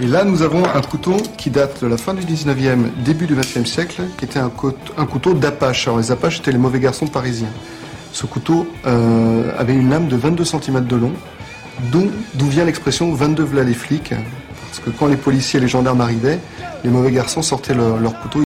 Et là, nous avons un couteau qui date de la fin du 19e, début du 20e siècle, qui était un couteau d'Apache. Alors, les Apaches étaient les mauvais garçons parisiens. Ce couteau avait une lame de 22 cm de long, d'où vient l'expression « 22 v'là les flics ». Parce que quand les policiers et les gendarmes arrivaient, les mauvais garçons sortaient leur couteau.